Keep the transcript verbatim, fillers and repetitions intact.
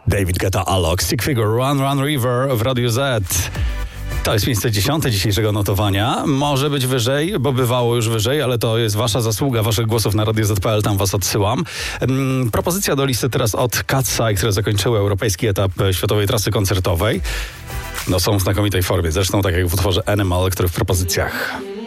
David Guetta, Alok, Stick Figure, Run Run River w Radiu Z. To jest miejsce dziesiąte dzisiejszego notowania. Może być wyżej, bo bywało już wyżej, ale to jest wasza zasługa, waszych głosów na radio zet kropka pe el, tam was odsyłam. Um, propozycja do listy teraz od Cat's, które zakończyły europejski etap światowej trasy koncertowej. No są w znakomitej formie, zresztą tak jak w utworze Animal, który w propozycjach.